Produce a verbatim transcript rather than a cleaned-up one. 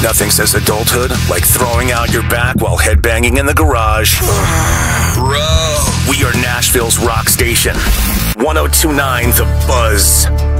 Nothing says adulthood like throwing out your back while headbanging in the garage. Bro. We are Nashville's rock station. one oh two point nine The Buzz.